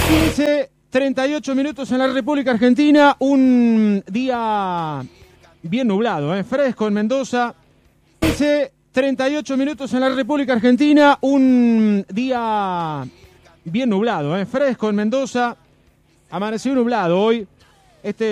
15:38 minutos en la República Argentina, un día bien nublado, fresco en Mendoza. 15:38 minutos en la República Argentina, un día bien nublado, fresco en Mendoza. Amaneció nublado hoy.